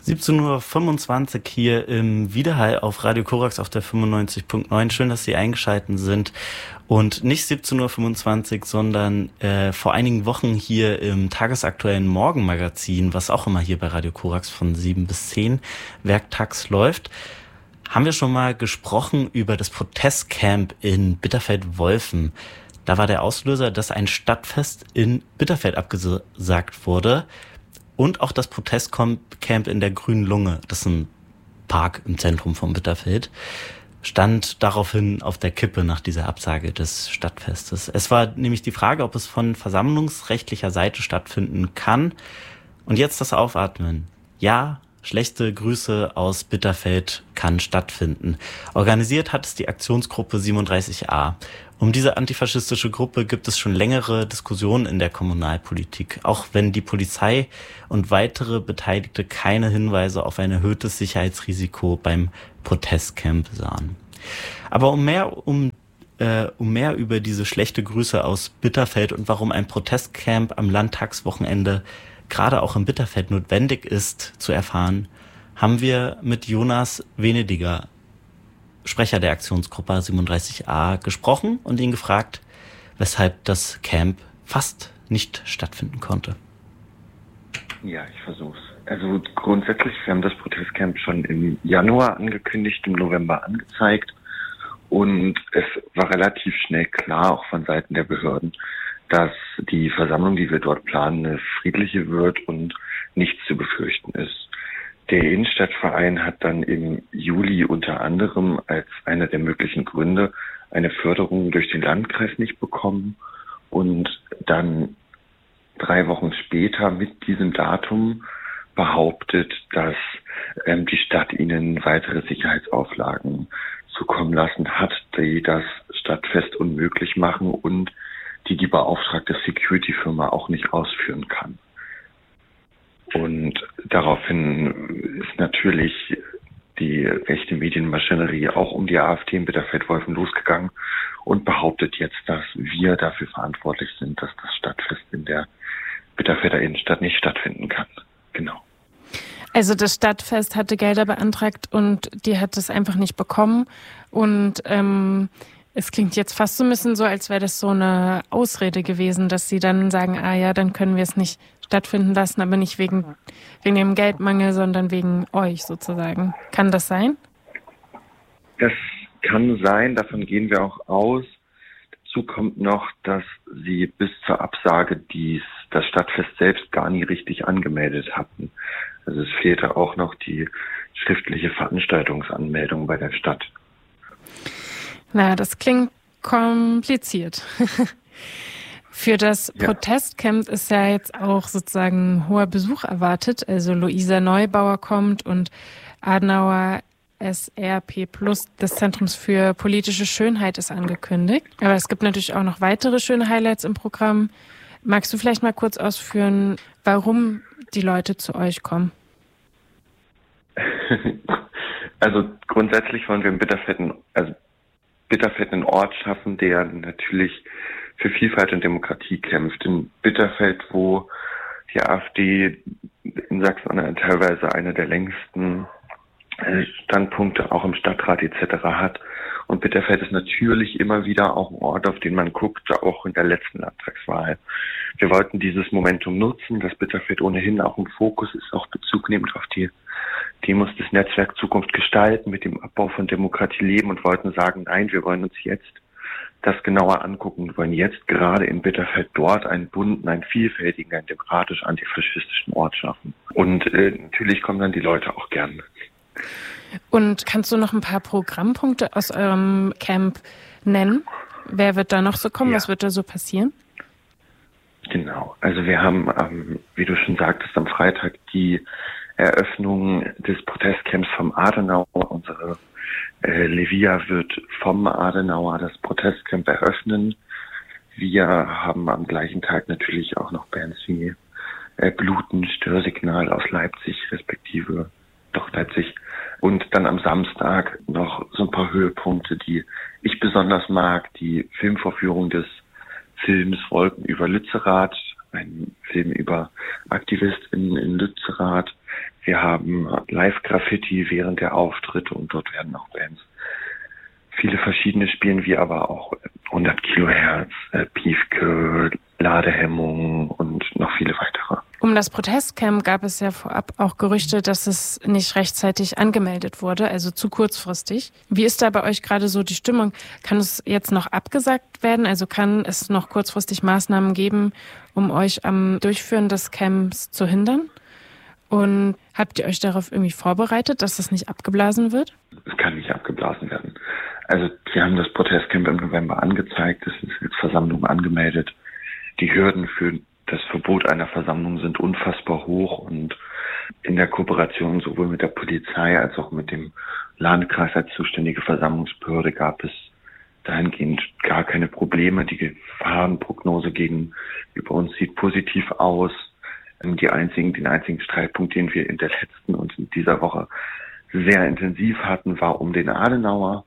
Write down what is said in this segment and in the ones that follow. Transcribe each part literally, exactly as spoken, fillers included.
siebzehn Uhr fünfundzwanzig hier im Widerhall auf Radio Korax auf der fünfundneunzig Komma neun. Schön, dass Sie eingeschaltet sind. Und nicht siebzehn Uhr fünfundzwanzig, sondern äh, vor einigen Wochen hier im tagesaktuellen Morgenmagazin, was auch immer hier bei Radio Korax von sieben bis zehn werktags läuft, haben wir schon mal gesprochen über das Protestcamp in Bitterfeld-Wolfen. Da war der Auslöser, dass ein Stadtfest in Bitterfeld abgesagt wurde. Und auch das Protestcamp in der Grünen Lunge, das ist ein Park im Zentrum von Bitterfeld, stand daraufhin auf der Kippe nach dieser Absage des Stadtfestes. Es war nämlich die Frage, ob es von versammlungsrechtlicher Seite stattfinden kann. Und jetzt das Aufatmen. Ja, schlechte Grüße aus Bitterfeld kann stattfinden. Organisiert hat es die Aktionsgruppe siebenunddreißig a. Um diese antifaschistische Gruppe gibt es schon längere Diskussionen in der Kommunalpolitik, auch wenn die Polizei und weitere Beteiligte keine Hinweise auf ein erhöhtes Sicherheitsrisiko beim Protestcamp sahen. Aber um mehr, um, äh, um mehr über diese schlechte Grüße aus Bitterfeld und warum ein Protestcamp am Landtagswochenende gerade auch in Bitterfeld notwendig ist, zu erfahren, haben wir mit Jonas Venediger, Sprecher der Aktionsgruppe siebenunddreißig a, gesprochen und ihn gefragt, weshalb das Camp fast nicht stattfinden konnte. Ja, ich versuch's. Also grundsätzlich, wir haben das Protestcamp schon im Januar angekündigt, im November angezeigt und es war relativ schnell klar, auch von Seiten der Behörden, dass die Versammlung, die wir dort planen, eine friedliche wird und nichts zu befürchten ist. Der Innenstadtverein hat dann im Juli unter anderem als einer der möglichen Gründe eine Förderung durch den Landkreis nicht bekommen und dann drei Wochen später mit diesem Datum behauptet, dass ähm, die Stadt ihnen weitere Sicherheitsauflagen zukommen lassen hat, die das Stadtfest unmöglich machen und die die beauftragte Security-Firma auch nicht ausführen kann. Und daraufhin ist natürlich die rechte Medienmaschinerie auch um die AfD in Bitterfeld-Wolfen losgegangen und behauptet jetzt, dass wir dafür verantwortlich sind, dass das Stadtfest in der Bitterfelder Innenstadt nicht stattfinden kann. Genau. Also das Stadtfest hatte Gelder beantragt und die hat es einfach nicht bekommen. Und ähm, es klingt jetzt fast so ein bisschen so, als wäre das so eine Ausrede gewesen, dass sie dann sagen, ah ja, dann können wir es nicht stattfinden lassen, aber nicht wegen, wegen dem Geldmangel, sondern wegen euch sozusagen. Kann das sein? Das kann sein, davon gehen wir auch aus. Dazu kommt noch, dass sie bis zur Absage dies, das Stadtfest selbst gar nie richtig angemeldet hatten. Also es fehlte auch noch die schriftliche Veranstaltungsanmeldung bei der Stadt. Na, das klingt kompliziert. Für das ja. Protestcamp ist ja jetzt auch sozusagen hoher Besuch erwartet. Also Luisa Neubauer kommt und Adenauer S R P Plus des Zentrums für politische Schönheit ist angekündigt. Aber es gibt natürlich auch noch weitere schöne Highlights im Programm. Magst du vielleicht mal kurz ausführen, warum die Leute zu euch kommen? Also grundsätzlich wollen wir in Bitterfeld, also Bitterfeld einen Ort schaffen, der natürlich für Vielfalt und Demokratie kämpft. In Bitterfeld, wo die AfD in Sachsen-Anhalt teilweise eine der längsten Standpunkte auch im Stadtrat et cetera hat. Und Bitterfeld ist natürlich immer wieder auch ein Ort, auf den man guckt, auch in der letzten Landtagswahl. Wir wollten dieses Momentum nutzen, dass Bitterfeld ohnehin auch im Fokus ist, auch Bezug nehmend auf die Demos des Netzwerks Zukunft gestalten, mit dem Abbau von Demokratie leben und wollten sagen, nein, wir wollen uns jetzt das genauer angucken. Wir wollen jetzt gerade in Bitterfeld dort einen bunten, einen vielfältigen, einen demokratisch-antifaschistischen Ort schaffen. Und äh, natürlich kommen dann die Leute auch gern. Und kannst du noch ein paar Programmpunkte aus eurem Camp nennen? Wer wird da noch so kommen? Ja. Was wird da so passieren? Genau. Also wir haben, ähm, wie du schon sagtest, am Freitag die Eröffnung des Protestcamps vom Adenauer. Unsere äh, Levia wird vom Adenauer das Protestcamp eröffnen. Wir haben am gleichen Tag natürlich auch noch Bands wie äh, Bluten, Störsignal aus Leipzig, respektive doch Leipzig. Und dann am Samstag noch so ein paar Höhepunkte, die ich besonders mag. Die Filmvorführung des Films Wolken über Lützerath, ein Film über AktivistInnen in Lützerath. Wir haben Live-Graffiti während der Auftritte und dort werden auch Bands viele verschiedene spielen, wie aber auch hundert Kilohertz, äh, Piefke, Ladehemmung und noch viele weitere. Um das Protestcamp gab es ja vorab auch Gerüchte, dass es nicht rechtzeitig angemeldet wurde, also zu kurzfristig. Wie ist da bei euch gerade so die Stimmung? Kann es jetzt noch abgesagt werden? Also kann es noch kurzfristig Maßnahmen geben, um euch am Durchführen des Camps zu hindern? Und habt ihr euch darauf irgendwie vorbereitet, dass das nicht abgeblasen wird? Es kann nicht abgeblasen werden. Also wir haben das Protestcamp im November angezeigt, es ist jetzt Versammlung angemeldet. Die Hürden für das Verbot einer Versammlung sind unfassbar hoch und in der Kooperation sowohl mit der Polizei als auch mit dem Landkreis als zuständige Versammlungsbehörde gab es dahingehend gar keine Probleme. Die Gefahrenprognose gegenüber uns sieht positiv aus. Die einzigen, den einzigen Streitpunkt, den wir in der letzten und in dieser Woche sehr intensiv hatten, war um den Adenauer,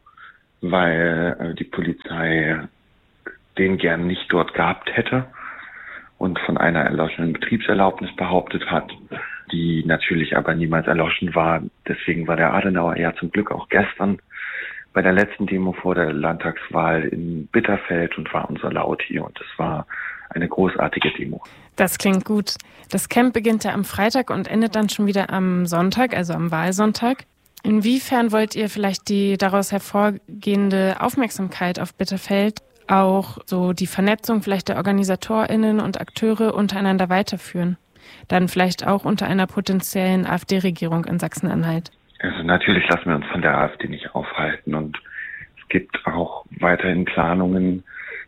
weil äh, die Polizei den gern nicht dort gehabt hätte und von einer erloschenen Betriebserlaubnis behauptet hat, die natürlich aber niemals erloschen war. Deswegen war der Adenauer ja zum Glück auch gestern bei der letzten Demo vor der Landtagswahl in Bitterfeld und war unser Laut hier und es war eine großartige Demo. Das klingt gut. Das Camp beginnt ja am Freitag und endet dann schon wieder am Sonntag, also am Wahlsonntag. Inwiefern wollt ihr vielleicht die daraus hervorgehende Aufmerksamkeit auf Bitterfeld, auch so die Vernetzung vielleicht der OrganisatorInnen und Akteure untereinander weiterführen? Dann vielleicht auch unter einer potenziellen AfD-Regierung in Sachsen-Anhalt. Also natürlich lassen wir uns von der AfD nicht aufhalten und es gibt auch weiterhin Planungen,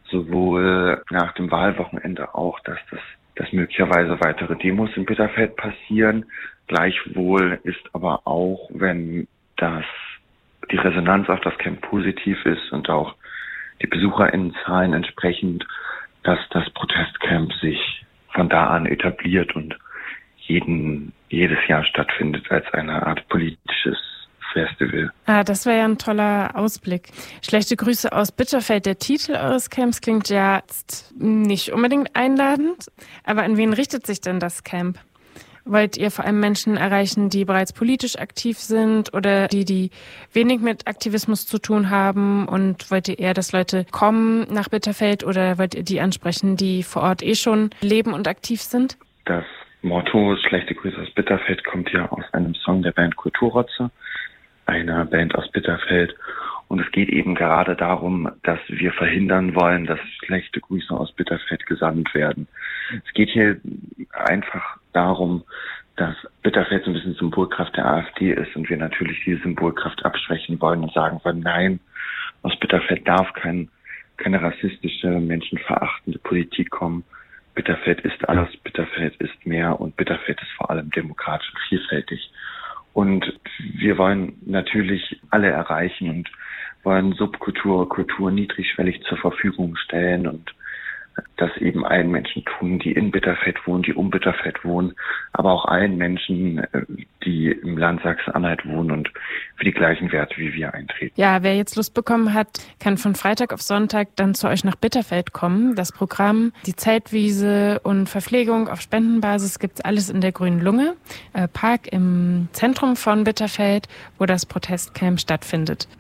sowohl nach dem Wahlwochenende auch, dass das, dass möglicherweise weitere Demos in Bitterfeld passieren. Gleichwohl ist aber auch, wenn das die Resonanz auf das Camp positiv ist und auch die BesucherInnenzahlen entsprechend, dass das Protestcamp sich von da an etabliert und jeden, jedes Jahr stattfindet als eine Art politisches Festival. Ah, das wäre ja ein toller Ausblick. Schlechte Grüße aus Bitterfeld. Der Titel eures Camps klingt ja jetzt nicht unbedingt einladend. Aber an wen richtet sich denn das Camp? Wollt ihr vor allem Menschen erreichen, die bereits politisch aktiv sind oder die, die wenig mit Aktivismus zu tun haben? Und wollt ihr eher, dass Leute kommen nach Bitterfeld oder wollt ihr die ansprechen, die vor Ort eh schon leben und aktiv sind? Das Motto Schlechte Grüße aus Bitterfeld kommt ja aus einem Song der Band Kulturrotze, einer Band aus Bitterfeld. Und es geht eben gerade darum, dass wir verhindern wollen, dass schlechte Grüße aus Bitterfeld gesandt werden. Es geht hier einfach darum, dass Bitterfeld so ein bisschen Symbolkraft der AfD ist und wir natürlich diese Symbolkraft abschwächen wollen und sagen wollen, nein, aus Bitterfeld darf kein, keine rassistische, menschenverachtende Politik kommen. Bitterfeld ist alles, Bitterfeld ist mehr und Bitterfeld ist vor allem demokratisch und vielfältig. Und wir wollen natürlich alle erreichen und wollen Subkultur, Kultur niedrigschwellig zur Verfügung stellen und das eben allen Menschen tun, die in Bitterfeld wohnen, die um Bitterfeld wohnen, aber auch allen Menschen, die im Land Sachsen-Anhalt wohnen und für die gleichen Werte wie wir eintreten. Ja, wer jetzt Lust bekommen hat, kann von Freitag auf Sonntag dann zu euch nach Bitterfeld kommen. Das Programm, die Zeltwiese und Verpflegung auf Spendenbasis gibt's alles in der Grünen Lunge, äh, Park im Zentrum von Bitterfeld, wo das Protestcamp stattfindet.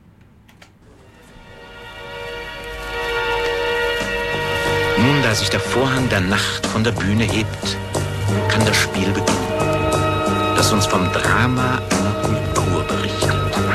Nun, da sich der Vorhang der Nacht von der Bühne hebt, kann das Spiel beginnen, das uns vom Drama einer Kultur berichtet.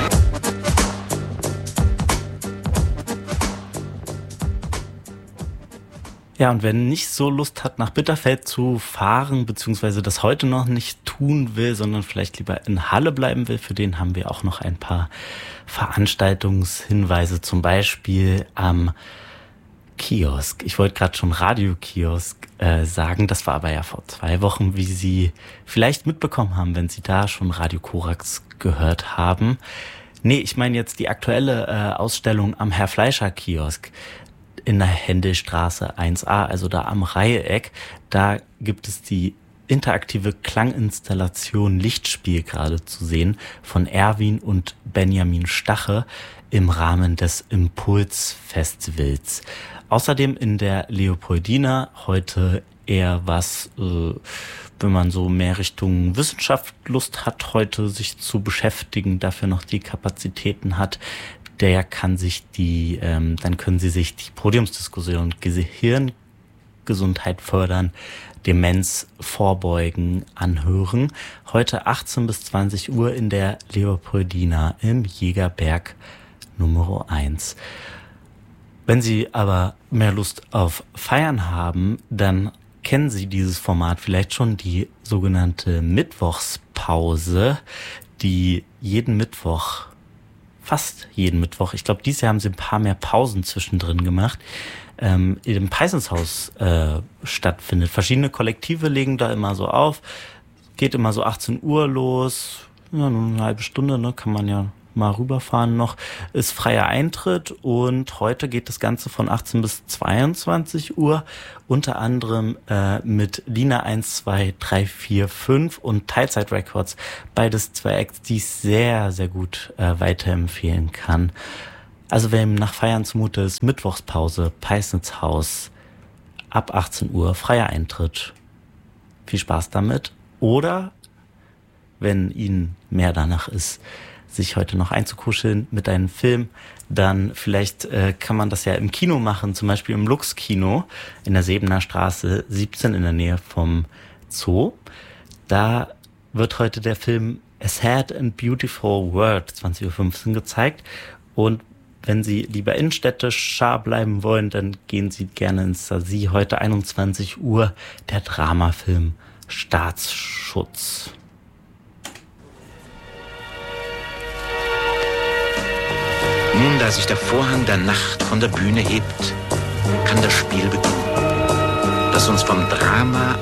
Ja, und wer nicht so Lust hat, nach Bitterfeld zu fahren, beziehungsweise das heute noch nicht tun will, sondern vielleicht lieber in Halle bleiben will, für den haben wir auch noch ein paar Veranstaltungshinweise, zum Beispiel am Kiosk. Ich wollte gerade schon Radiokiosk äh, sagen, das war aber ja vor zwei Wochen, wie Sie vielleicht mitbekommen haben, wenn Sie da schon Radio Korax gehört haben. Nee, ich meine jetzt die aktuelle äh, Ausstellung am Herr Fleischer Kiosk in der Händelstraße eins a, also da am Reiheeck. Da gibt es die interaktive Klanginstallation Lichtspiel gerade zu sehen von Erwin und Benjamin Stache im Rahmen des Impuls-Festivals. Außerdem in der Leopoldina heute eher was äh, wenn man so mehr Richtung Wissenschaft Lust hat, heute sich zu beschäftigen, dafür noch die Kapazitäten hat, der kann sich die, ähm, dann können Sie sich die Podiumsdiskussion Gehirngesundheit fördern, Demenz vorbeugen anhören. Heute achtzehn bis zwanzig Uhr in der Leopoldina im Jägerberg Nummer eins. Wenn Sie aber mehr Lust auf Feiern haben, dann kennen Sie dieses Format vielleicht schon, die sogenannte Mittwochspause, die jeden Mittwoch, fast jeden Mittwoch, ich glaube, dieses Jahr haben sie ein paar mehr Pausen zwischendrin gemacht, ähm, im Peissenshaus äh, stattfindet. Verschiedene Kollektive legen da immer so auf, geht immer so achtzehn Uhr los, ja, nur eine halbe Stunde, ne, kann man ja mal rüberfahren noch, ist freier Eintritt und heute geht das Ganze von achtzehn bis zweiundzwanzig Uhr, unter anderem äh, mit Lina eins, zwei, drei, vier, fünf und Teilzeit Records, beides zwei Acts, die ich sehr, sehr gut äh, weiterempfehlen kann. Also wenn ihm nach Feiern zumute ist, Mittwochspause, Peissenshaus, ab achtzehn Uhr, freier Eintritt. Viel Spaß damit. Oder, wenn Ihnen mehr danach ist, sich heute noch einzukuscheln mit einem Film, dann vielleicht äh, kann man das ja im Kino machen, zum Beispiel im Lux-Kino in der Sebener Straße siebzehn in der Nähe vom Zoo. Da wird heute der Film A Sad and Beautiful World zwanzig Uhr fünfzehn gezeigt und wenn Sie lieber innenstädtisch scharf bleiben wollen, dann gehen Sie gerne ins Stasi. Heute einundzwanzig Uhr der Dramafilm Staatsschutz. Nun, da sich der Vorhang der Nacht von der Bühne hebt, kann das Spiel beginnen, das uns vom Drama